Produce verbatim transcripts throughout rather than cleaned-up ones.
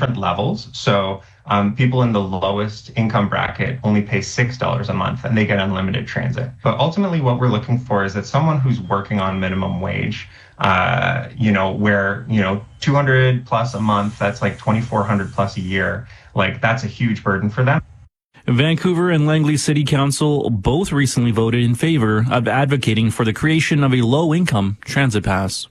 different levels. So um, people in the lowest income bracket only pay six dollars a month and they get unlimited transit. But ultimately what we're looking for is that someone who's working on minimum wage, uh, you know, where, you know, two hundred plus a month, that's like twenty-four hundred plus a year. Like that's a huge burden for them. Vancouver and Langley City Council both recently voted in favor of advocating for the creation of a low-income transit pass.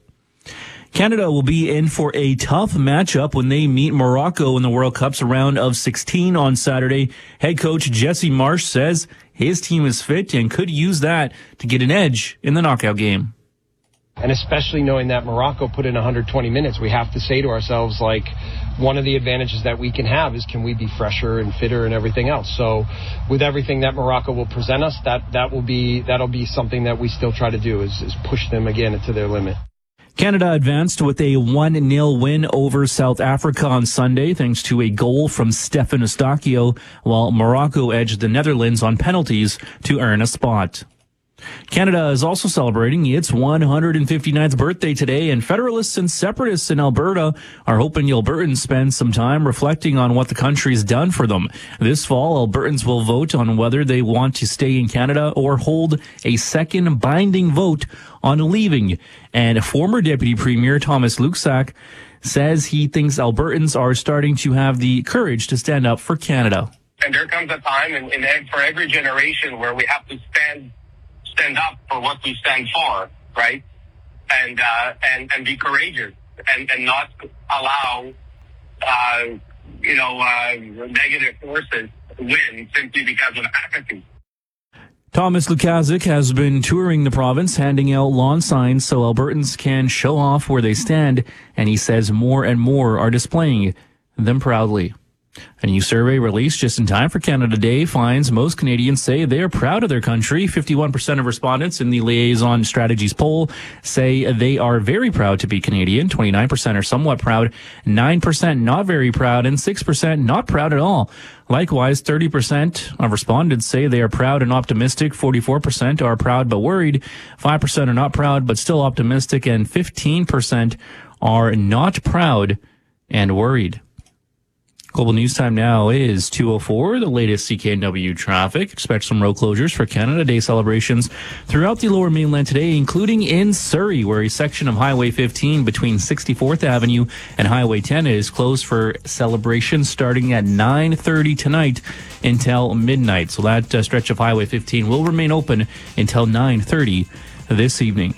Canada will be in for a tough matchup when they meet Morocco in the World Cup's round of sixteen on Saturday. Head coach Jesse Marsh says his team is fit and could use that to get an edge in the knockout game. And especially knowing that Morocco put in one hundred twenty minutes, we have to say to ourselves, like, one of the advantages that we can have is can we be fresher and fitter and everything else. So with everything that Morocco will present us, that, that will be, that'll be something that we still try to do is, is push them again to their limit. Canada advanced with a one nil win over South Africa on Sunday thanks to a goal from Stefan Eustáquio, while Morocco edged the Netherlands on penalties to earn a spot. Canada is also celebrating its one hundred fifty-ninth birthday today, and Federalists and Separatists in Alberta are hoping Albertans spend some time reflecting on what the country's done for them. This fall, Albertans will vote on whether they want to stay in Canada or hold a second binding vote on leaving. And former Deputy Premier Thomas Luxac says he thinks Albertans are starting to have the courage to stand up for Canada. And there comes a time in, in, for every generation where we have to stand stand up for what we stand for, right? And uh, and and be courageous and, and not allow uh, you know uh, negative forces win simply because of apathy. Thomas Lukazik has been touring the province, handing out lawn signs so Albertans can show off where they stand, and he says more and more are displaying them proudly. A new survey released just in time for Canada Day finds most Canadians say they are proud of their country. fifty-one percent of respondents in the Liaison Strategies poll say they are very proud to be Canadian. twenty-nine percent are somewhat proud, nine percent not very proud, and six percent not proud at all. Likewise, thirty percent of respondents say they are proud and optimistic. forty-four percent are proud but worried. five percent are not proud but still optimistic. And fifteen percent are not proud and worried. Global News Time now is two oh four, the latest C K N W traffic. Expect some road closures for Canada Day celebrations throughout the Lower Mainland today, including in Surrey, where a section of Highway fifteen between sixty-fourth Avenue and Highway ten is closed for celebrations starting at nine thirty tonight until midnight. So that uh, stretch of Highway fifteen will remain open until nine thirty this evening.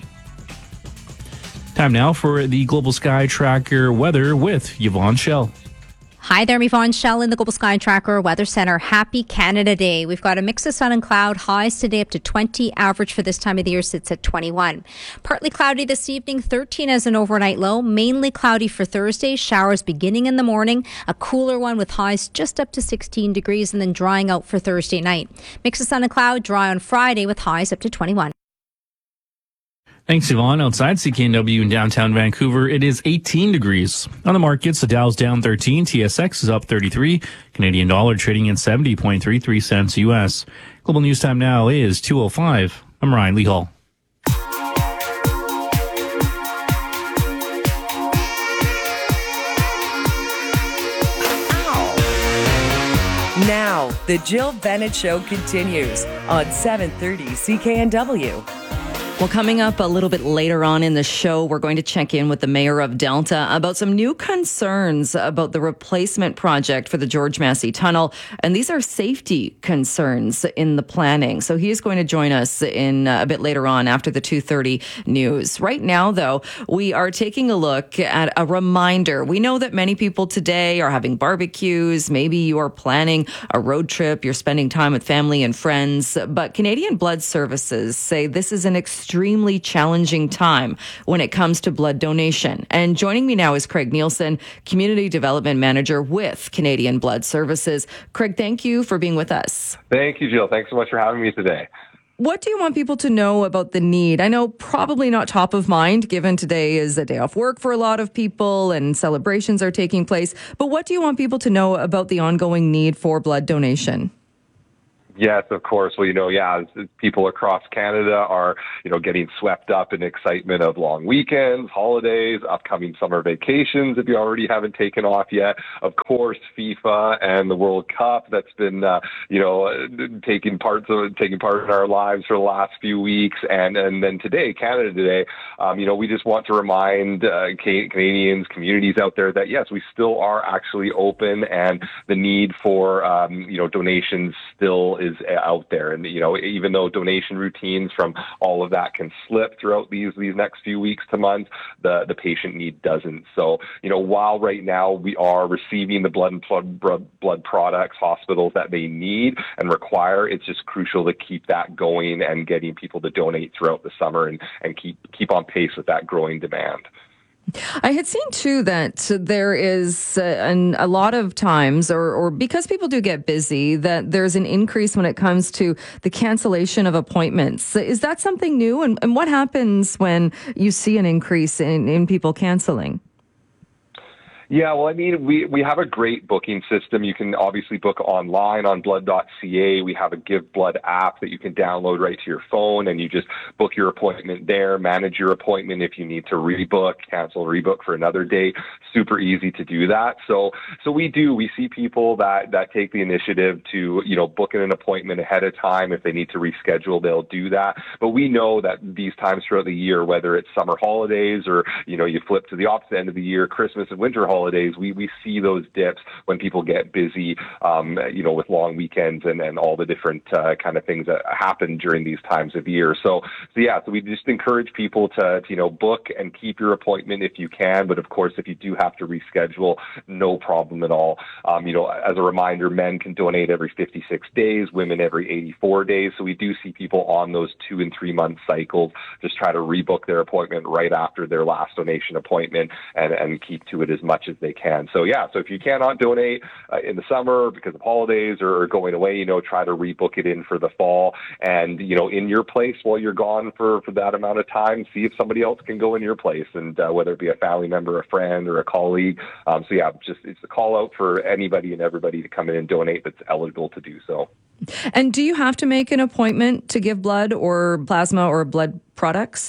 Time now for the Global Sky Tracker weather with Yvonne Schell. Hi there, I'm Yvonne Schell in the Global Sky Tracker Weather Center. Happy Canada Day. We've got a mix of sun and cloud. Highs today up to twenty. Average for this time of the year sits at twenty-one. Partly cloudy this evening, thirteen as an overnight low. Mainly cloudy for Thursday. Showers beginning in the morning. A cooler one with highs just up to sixteen degrees and then drying out for Thursday night. Mix of sun and cloud. Dry on Friday with highs up to twenty-one. Thanks, Yvonne. Outside C K N W in downtown Vancouver, it is eighteen degrees. On the markets, the Dow's down thirteen, T S X is up thirty-three, Canadian dollar trading at seventy point three three cents U S. Global News Time now is two oh five. I'm Ryan Lee Hall. Now, the Jill Bennett Show continues on seven thirty C K N W. Well, coming up a little bit later on in the show, we're going to check in with the mayor of Delta about some new concerns about the replacement project for the George Massey Tunnel. And these are safety concerns in the planning. So he is going to join us in a bit later on after the two thirty news. Right now, though, we are taking a look at a reminder. We know that many people today are having barbecues. Maybe you are planning a road trip. You're spending time with family and friends. But Canadian Blood Services say this is an extremely extremely challenging time when it comes to blood donation. And joining me now is Craig Nielsen, Community Development Manager with Canadian Blood Services. Craig, thank you for being with us. Thank you, Jill. Thanks so much for having me today. What do you want people to know about the need? I know probably not top of mind, given today is a day off work for a lot of people and celebrations are taking place. But what do you want people to know about the ongoing need for blood donation? Yes, of course. Well, you know, yeah, as people across Canada are, you know, getting swept up in excitement of long weekends, holidays, upcoming summer vacations, if you already haven't taken off yet. Of course, FIFA and the World Cup that's been, uh, you know, taking parts of taking part in our lives for the last few weeks, and and then today, Canada Day. Um, you know, we just want to remind uh, Canadians, communities out there that yes, we still are actually open, and the need for um, you know donations still is out there. And, you know, even though donation routines from all of that can slip throughout these these next few weeks to months, the, the patient need doesn't. So, you know, while right now we are receiving the blood and blood, blood products, hospitals that they need and require, it's just crucial to keep that going and getting people to donate throughout the summer and, and keep, keep on pace with that growing demand. I had seen too that there is uh, an, a lot of times, or, or because people do get busy, that there's an increase when it comes to the cancellation of appointments. Is that something new? And, and what happens when you see an increase in, in people canceling? Yeah, well, I mean, we, we have a great booking system. You can obviously book online on blood dot c a. We have a Give Blood app that you can download right to your phone, and you just book your appointment there, manage your appointment if you need to rebook, cancel, rebook for another date. Super easy to do that. So so we do. We see people that, that take the initiative to, you know, book in an appointment ahead of time. If they need to reschedule, they'll do that. But we know that these times throughout the year, whether it's summer holidays or, you know, you flip to the opposite end of the year, Christmas and winter holidays, holidays, we, we see those dips when people get busy, um, you know, with long weekends and, and all the different uh, kind of things that happen during these times of year. So, so yeah, so we just encourage people to, to, you know, book and keep your appointment if you can. But of course, if you do have to reschedule, no problem at all. Um, you know, as a reminder, men can donate every fifty-six days, women every eighty-four days. So we do see people on those two and three month cycles just try to rebook their appointment right after their last donation appointment and, and keep to it as much as they can. So yeah, so if you cannot donate uh, in the summer because of holidays or going away, you know, try to rebook it in for the fall. And, you know, in your place while you're gone for, for that amount of time, see if somebody else can go in your place, and uh, whether it be a family member, a friend, or a colleague. Um, so yeah, just it's a call out for anybody and everybody to come in and donate that's eligible to do so. And do you have to make an appointment to give blood or plasma or blood products?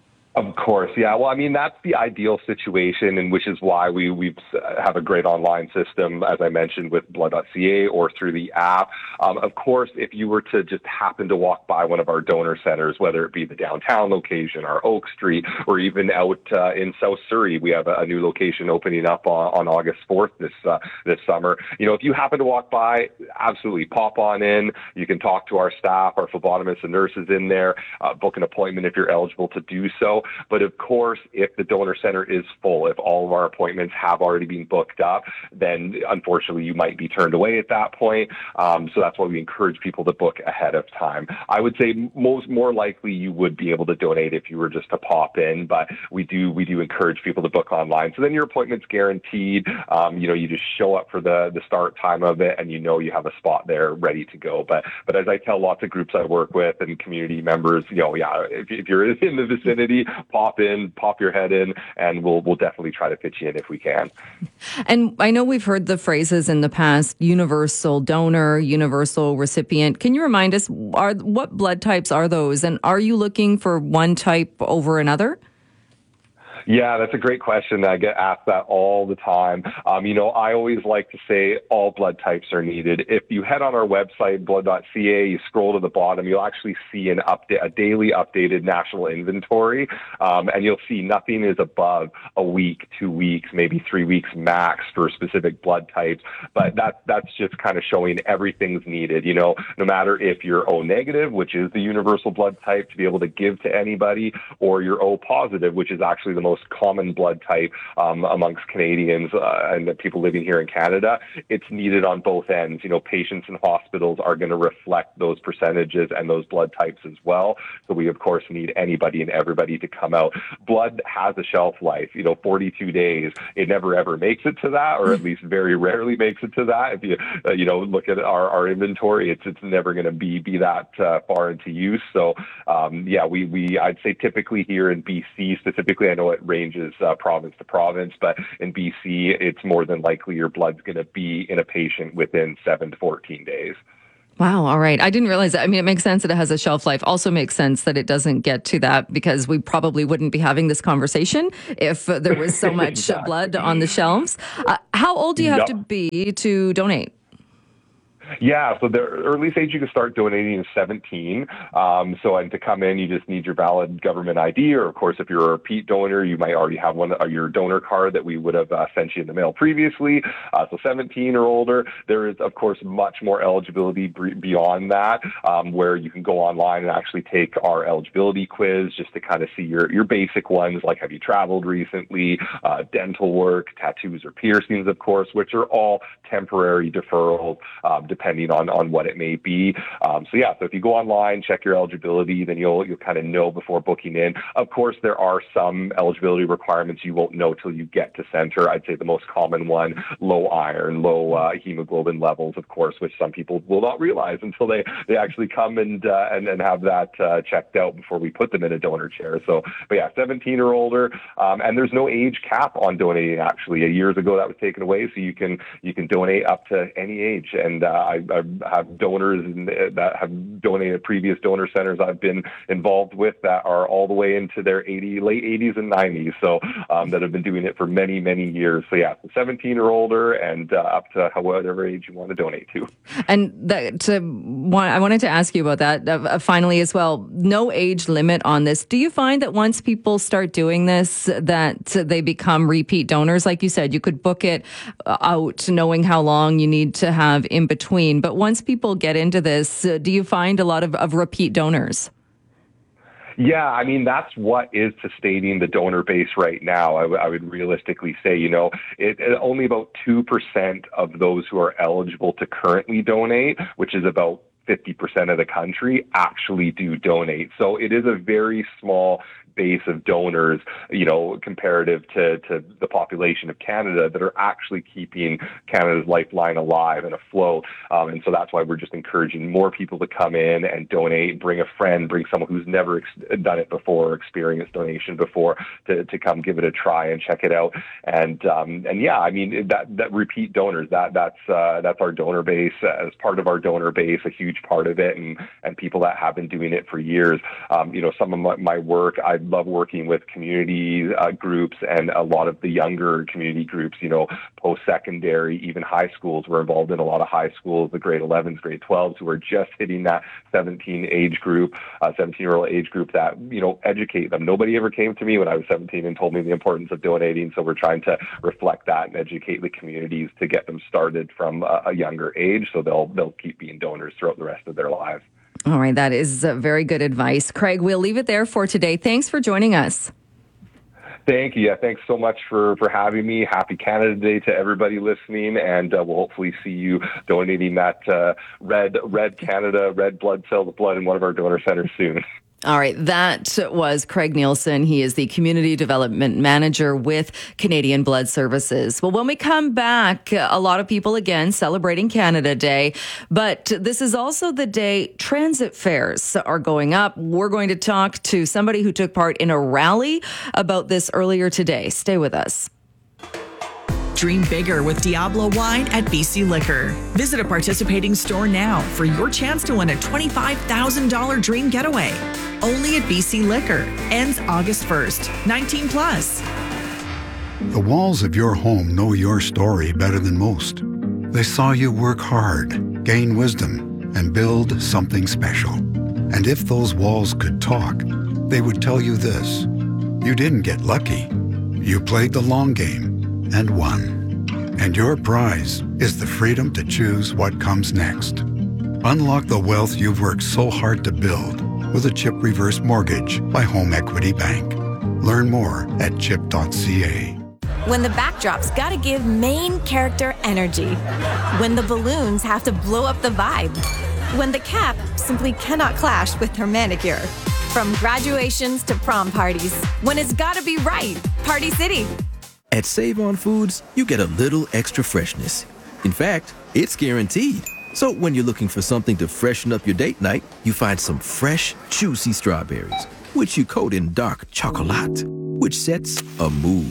Of course, yeah. Well, I mean, that's the ideal situation, and which is why we we have a great online system, as I mentioned, with blood dot c a or through the app. Um, of course, if you were to just happen to walk by one of our donor centers, whether it be the downtown location, our Oak Street, or even out uh, in South Surrey, we have a, a new location opening up on, on August fourth this uh, this summer. You know, if you happen to walk by, absolutely pop on in. You can talk to our staff, our phlebotomists and nurses in there, uh, book an appointment if you're eligible to do so. But of course, if the donor center is full, if all of our appointments have already been booked up, then unfortunately you might be turned away at that point. Um, so that's why we encourage people to book ahead of time. I would say most more likely you would be able to donate if you were just to pop in, but we do we do encourage people to book online. So then your appointment's guaranteed. Um, you know, you just show up for the the start time of it, and you know you have a spot there ready to go. But but as I tell lots of groups I work with and community members, you know, yeah, if, if you're in the vicinity, pop in, pop your head in, and we'll we'll definitely try to fit you in if we can. And I know we've heard the phrases in the past: universal donor, universal recipient. Can you remind us, are what blood types are those, and are you looking for one type over another? Yeah, that's a great question. I get asked that all the time. Um, you know, I always like to say all blood types are needed. If you head on our website, blood dot c a, you scroll to the bottom, you'll actually see an update, a daily updated national inventory, um, and you'll see nothing is above a week, two weeks, maybe three weeks max for specific blood types. But that that's just kind of showing everything's needed. You know, no matter if you're O negative, which is the universal blood type to be able to give to anybody, or you're O positive, which is actually the most common blood type um, amongst Canadians uh, and the people living here in Canada. It's needed on both ends. You know, patients in hospitals are going to reflect those percentages and those blood types as well. So we, of course, need anybody and everybody to come out. Blood has a shelf life, you know, forty-two days. It never, ever makes it to that, or at least very rarely makes it to that. If you, uh, you know, look at our, our inventory, it's it's never going to be be that uh, far into use. So, um, yeah, we, we I'd say typically here in B C specifically, I know it ranges uh, province to province, but in B C, it's more than likely your blood's going to be in a patient within seven to fourteen days. Wow. All right. I didn't realize that. I mean, it makes sense that it has a shelf life. Also makes sense that it doesn't get to that because we probably wouldn't be having this conversation if uh, there was so much exactly. blood on the shelves. Uh, how old do you have yep. to be to donate? Yeah, so the earliest age you can start donating is seventeen. Um, so and to come in, you just need your valid government I D, or of course, if you're a repeat donor, you might already have one, uh, your donor card that we would have uh, sent you in the mail previously. Uh, so seventeen or older. There is, of course, much more eligibility b- beyond that, um, where you can go online and actually take our eligibility quiz just to kind of see your, your basic ones, like have you traveled recently, uh, dental work, tattoos or piercings, of course, which are all temporary deferrals, um, depending on, on what it may be. Um, so yeah, so if you go online, check your eligibility, then you'll you'll kind of know before booking in. Of course, there are some eligibility requirements you won't know till you get to center. I'd say the most common one, low iron, low uh, hemoglobin levels, of course, which some people will not realize until they, they actually come and, uh, and and have that uh, checked out before we put them in a donor chair. So, but yeah, seventeen or older, um, and there's no age cap on donating. Actually, years ago that was taken away, so you can you can donate up to any age. And uh, I, I have donors that have donated previous donor centers I've been involved with that are all the way into their eighty, late eighties and nineties. So um, that have been doing it for many, many years. So yeah, seventeen or older and uh, up to whatever age you want to donate to. And that, to, I wanted to ask you about that uh, finally as well. No age limit on this. Do you find that once people start doing this, that they become repeat donors? Like you said, you could book it out knowing how long you need to have in between. But once people get into this, uh, do you find a lot of, of repeat donors? Yeah, I mean, that's what is sustaining the donor base right now. I, w- I would realistically say, you know, it, it, only about two percent of those who are eligible to currently donate, which is about fifty percent of the country, actually do donate. So it is a very small base of donors, you know, comparative to, to the population of Canada that are actually keeping Canada's lifeline alive and afloat. Um, and so that's why we're just encouraging more people to come in and donate, bring a friend, bring someone who's never ex- done it before or experienced donation before to, to come give it a try and check it out. And, um, and yeah, I mean, that, that repeat donors, that, that's, uh, that's our donor base. As part of our donor base, a huge part of it, and, and people that have been doing it for years. Um, you know, some of my, my work, I love working with community uh, groups and a lot of the younger community groups, you know, post-secondary, even high schools. We're involved in a lot of high schools, the grade elevens, grade twelves, who are just hitting that seventeen age group, uh, seventeen-year-old age group that, you know, educate them. Nobody ever came to me when I was seventeen and told me the importance of donating, so we're trying to reflect that and educate the communities to get them started from a, a younger age so they'll they'll keep being donors throughout the rest of their lives. All right, that is uh, very good advice. Craig, we'll leave it there for today. Thanks for joining us. Thank you. Yeah, thanks so much for, for having me. Happy Canada Day to everybody listening, and uh, we'll hopefully see you donating that uh, red red Canada, red blood cell blood in one of our donor centers soon. All right, that was Craig Nielsen. He is the Community Development Manager with Canadian Blood Services. Well, when we come back, a lot of people, again, celebrating Canada Day, but this is also the day transit fares are going up. We're going to talk to somebody who took part in a rally about this earlier today. Stay with us. Dream bigger with Diablo Wine at B C Liquor. Visit a participating store now for your chance to win a twenty-five thousand dollars dream getaway. Only at B C Liquor. Ends August first. nineteen plus. The walls of your home know your story better than most. They saw you work hard, gain wisdom, and build something special. And if those walls could talk, they would tell you this. You didn't get lucky. You played the long game and won. And your prize is the freedom to choose what comes next. Unlock the wealth you've worked so hard to build with a CHIP Reverse Mortgage by Home Equity Bank. Learn more at chip dot c a. When the backdrop's gotta give main character energy. When the balloons have to blow up the vibe. When the cap simply cannot clash with her manicure. From graduations to prom parties. When it's gotta be right. Party City. At Save On Foods, you get a little extra freshness. In fact, it's guaranteed. So when you're looking for something to freshen up your date night, you find some fresh, juicy strawberries, which you coat in dark chocolate, which sets a mood.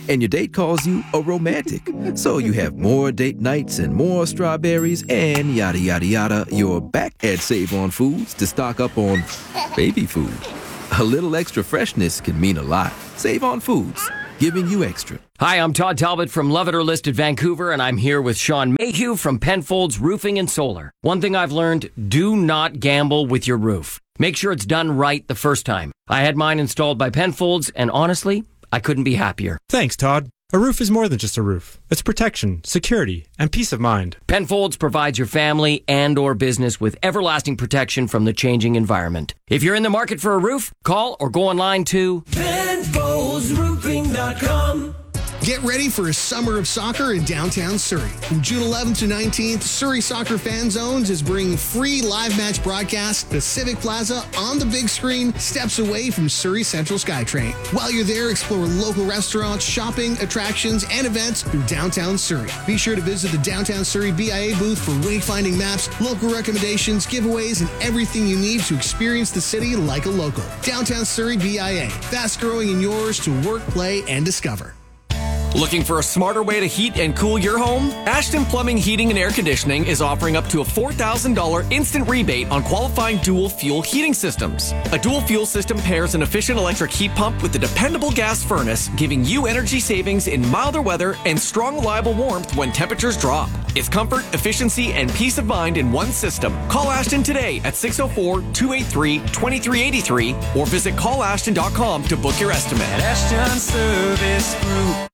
and your date calls you a romantic. So you have more date nights and more strawberries and yada, yada, yada. You're back at Save on Foods to stock up on baby food. A little extra freshness can mean a lot. Save on Foods, giving you extra. Hi, I'm Todd Talbot from Love It or List It Vancouver, and I'm here with Sean Mayhew from Penfolds Roofing and Solar. One thing I've learned, do not gamble with your roof. Make sure it's done right the first time. I had mine installed by Penfolds, and honestly, I couldn't be happier. Thanks, Todd. A roof is more than just a roof. It's protection, security, and peace of mind. Penfolds provides your family and or business with everlasting protection from the changing environment. If you're in the market for a roof, call or go online to Penfolds Roofing dot com. Get ready for a summer of soccer in downtown Surrey. From June eleventh to nineteenth, Surrey Soccer Fan Zones is bringing free live match broadcasts to Civic Plaza on the big screen, steps away from Surrey Central SkyTrain. While you're there, explore local restaurants, shopping, attractions, and events through downtown Surrey. Be sure to visit the Downtown Surrey B I A booth for wayfinding maps, local recommendations, giveaways, and everything you need to experience the city like a local. Downtown Surrey B I A, fast growing and yours to work, play, and discover. Looking for a smarter way to heat and cool your home? Ashton Plumbing, Heating and Air Conditioning is offering up to a four thousand dollars instant rebate on qualifying dual fuel heating systems. A dual fuel system pairs an efficient electric heat pump with a dependable gas furnace, giving you energy savings in milder weather and strong, reliable warmth when temperatures drop. It's comfort, efficiency, and peace of mind in one system. Call Ashton today at six oh four, two eight three, two three eight three or visit call ashton dot com to book your estimate. Ashton Service Group.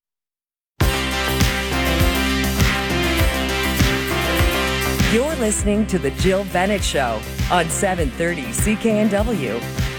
You're listening to The Jill Bennett Show on seven thirty C K N W.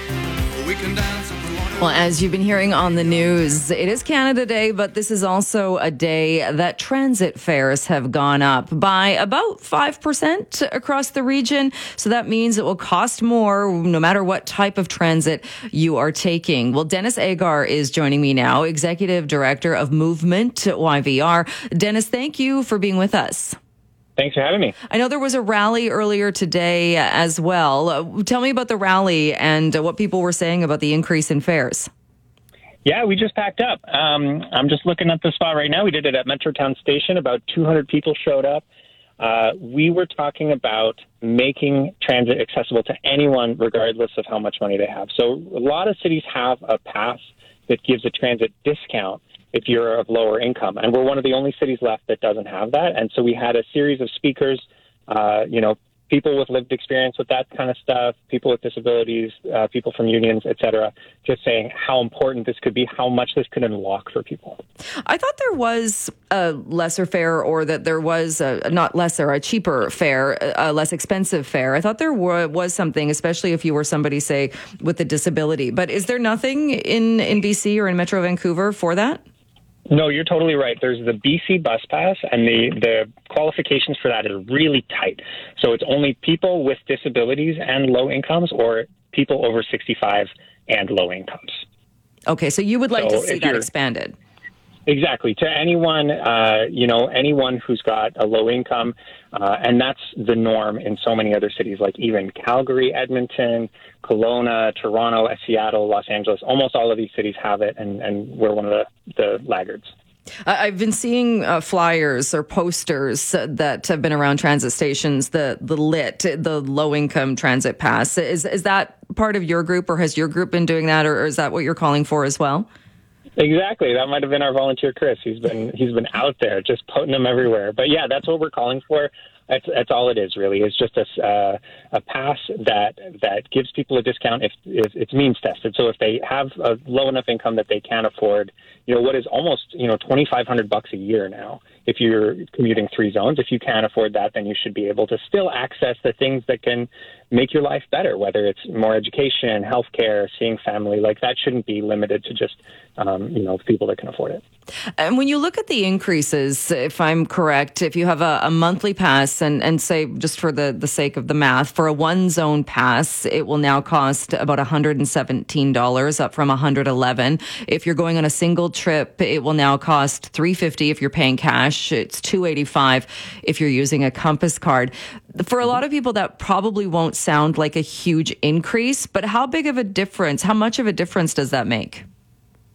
Well, as you've been hearing on the news, it is Canada Day, but this is also a day that transit fares have gone up by about five percent across the region. So that means it will cost more no matter what type of transit you are taking. Well, Dennis Agar is joining me now, Executive Director of Movement Y V R. Dennis, thank you for being with us. Thanks for having me. I know there was a rally earlier today as well. Uh, tell me about the rally and uh, what people were saying about the increase in fares. Yeah, we just packed up. Um, I'm just looking at the spot right now. We did it at Metrotown Station. About two hundred people showed up. Uh, we were talking about making transit accessible to anyone regardless of how much money they have. So a lot of cities have a pass that gives a transit discount if you're of lower income. And we're one of the only cities left that doesn't have that. And so we had a series of speakers, uh, you know, people with lived experience with that kind of stuff, people with disabilities, uh, people from unions, et cetera, just saying how important this could be, how much this could unlock for people. I thought there was a lesser fare, or that there was a, not lesser, a cheaper fare, a less expensive fare. I thought there were, was something, especially if you were somebody, say, with a disability. But is there nothing in, in B C or in Metro Vancouver for that? No, you're totally right. There's the B C Bus Pass, and the, the qualifications for that are really tight. So it's only people with disabilities and low incomes, or people over sixty-five and low incomes. Okay, so you would like so to see that expanded? Exactly. To anyone, uh, you know, anyone who's got a low income, uh, and that's the norm in so many other cities, like even Calgary, Edmonton, Kelowna, Toronto, Seattle, Los Angeles. Almost all of these cities have it, and, and we're one of the, the laggards. I've been seeing uh, flyers or posters that have been around transit stations, the the LIT, the low-income transit pass. Is, is that part of your group, or has your group been doing that, or is that what you're calling for as well? Exactly. That might have been our volunteer, Chris. He's been he's been out there just putting them everywhere. But yeah, that's what we're calling for. That's that's all it is, really. It's just a uh, a pass that that gives people a discount if, if it's means tested. So if they have a low enough income that they can afford, you know, what is almost you know twenty five hundred bucks a year now. If you're commuting three zones, if you can't afford that, then you should be able to still access the things that can make your life better, whether it's more education, healthcare, seeing family. Like that shouldn't be limited to just um, you know people that can afford it. And when you look at the increases, if I'm correct, if you have a, a monthly pass and, and say, just for the, the sake of the math, for a one zone pass, it will now cost about one hundred seventeen dollars, up from one hundred eleven dollars. If you're going on a single trip, it will now cost three hundred fifty dollars if you're paying cash. It's two hundred eighty-five dollars if you're using a Compass card. For a lot of people, that probably won't sound like a huge increase, but how big of a difference, how much of a difference does that make?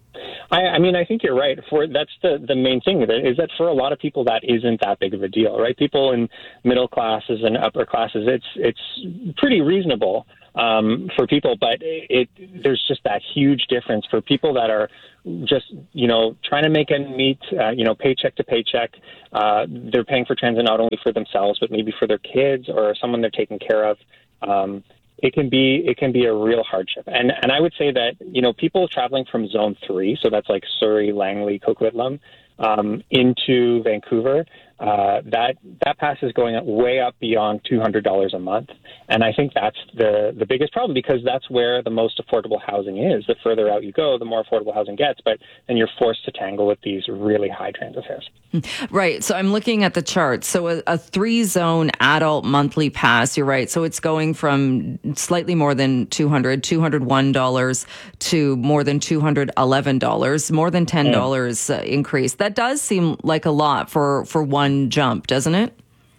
I, I mean, I think you're right. For that's the, the main thing of it, is that for a lot of people that isn't that big of a deal, right? People in middle classes and upper classes, it's it's pretty reasonable um, for people, but it, it there's just that huge difference for people that are just, you know, trying to make ends meet, uh, you know, paycheck to paycheck. Uh, they're paying for transit not only for themselves, but maybe for their kids or someone they're taking care of. Um, It can be it can be a real hardship, and and I would say that, you know, people traveling from Zone Three, so that's like Surrey, Langley, Coquitlam, um, into Vancouver, uh, that that pass is going up way up beyond two hundred dollars a month, and I think that's the the biggest problem, because that's where the most affordable housing is. The further out you go, the more affordable housing gets, but then you're forced to tangle with these really high transit fares. Right. So I'm looking at the chart. So a, a three-zone adult monthly pass, you're right. So it's going from slightly more than two hundred dollars, two hundred one dollars to more than two hundred eleven dollars, more than ten dollars mm. uh, increase. That does seem like a lot for, for one jump, doesn't it?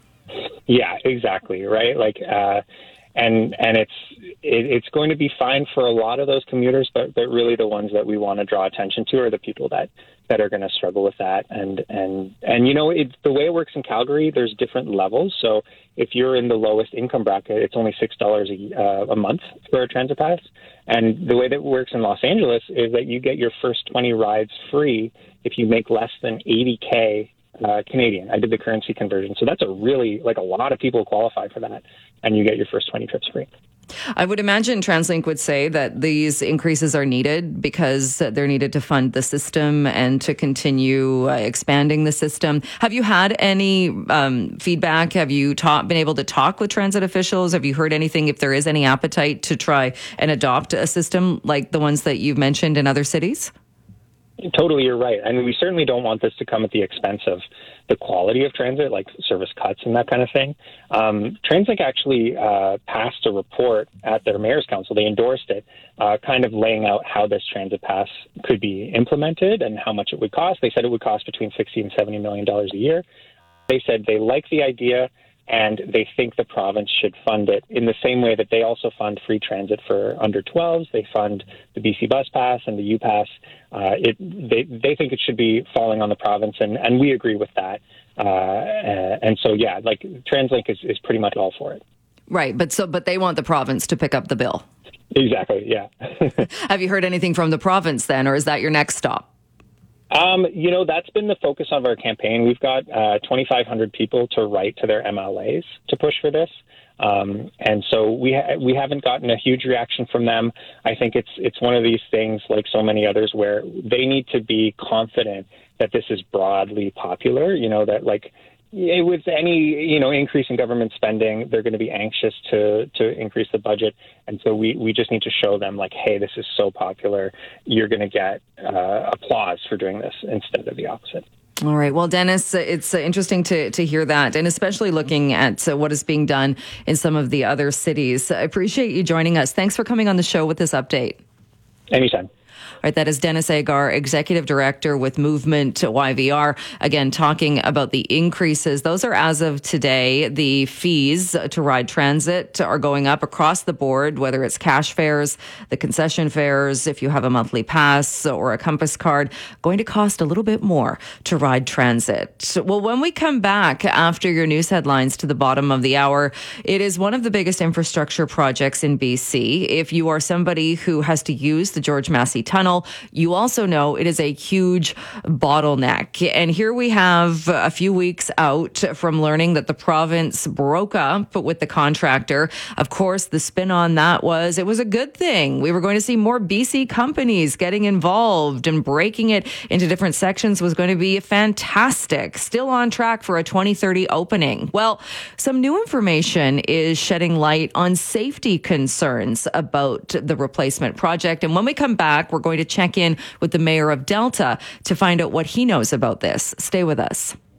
Yeah, exactly. Right. Like, uh, and and it's it, it's going to be fine for a lot of those commuters, but but really the ones that we want to draw attention to are the people that, that are going to struggle with that. And and and you know, it, the way it works in Calgary, there's different levels. So if you're in the lowest income bracket, it's only six dollars a, uh, a month for a transit pass. And the way that it works in Los Angeles is that you get your first twenty rides free if you make less than eighty K Uh, Canadian. I did the currency conversion. So that's a really, like, a lot of people qualify for that, and you get your first twenty trips free. I would imagine TransLink would say that these increases are needed because they're needed to fund the system and to continue uh, expanding the system. Have you had any um, feedback? Have you ta- been able to talk with transit officials? Have you heard anything, if there is any appetite to try and adopt a system like the ones that you've mentioned in other cities? Totally, you're right. I mean, we certainly don't want this to come at the expense of the quality of transit, like service cuts and that kind of thing. Um, TransLink actually uh, passed a report at their mayor's council. They endorsed it, uh, kind of laying out how this transit pass could be implemented and how much it would cost. They said it would cost between sixty and seventy million dollars a year. They said they like the idea, and they think the province should fund it in the same way that they also fund free transit for under twelves. They fund the B C Bus Pass and the U Pass. Uh, it, they, they think it should be falling on the province, and, and we agree with that. Uh, and so, yeah, like TransLink is, is pretty much all for it. Right, but so but they want the province to pick up the bill. Exactly, yeah. Have you heard anything from the province then, or is that your next stop? Um, you know, that's been the focus of our campaign. We've got uh, twenty-five hundred people to write to their M L As to push for this. Um, and so we ha- we haven't gotten a huge reaction from them. I think it's it's one of these things, like so many others, where they need to be confident that this is broadly popular, you know, that like with any, you know, increase in government spending, they're going to be anxious to, to increase the budget. And so we, we just need to show them, like, hey, this is so popular, you're going to get uh, applause for doing this instead of the opposite. All right. Well, Dennis, it's interesting to, to hear that, and especially looking at what is being done in some of the other cities. I appreciate you joining us. Thanks for coming on the show with this update. Anytime. All right, that is Dennis Agar, Executive Director with Movement Y V R. Again, talking about the increases. Those are as of today. The fees to ride transit are going up across the board, whether it's cash fares, the concession fares, if you have a monthly pass or a Compass card, going to cost a little bit more to ride transit. Well, when we come back after your news headlines to the bottom of the hour, it is one of the biggest infrastructure projects in B C. If you are somebody who has to use the George Massey Tunnel, you also know it is a huge bottleneck. And here we have a few weeks out from learning that the province broke up with the contractor. Of course, the spin on that was it was a good thing. We were going to see more B C companies getting involved, and breaking it into different sections was going to be fantastic. Still on track for a twenty thirty opening. Well, some new information is shedding light on safety concerns about the replacement project. And when we come back, we're going to check in with the mayor of Delta to find out what he knows about this. Stay with us.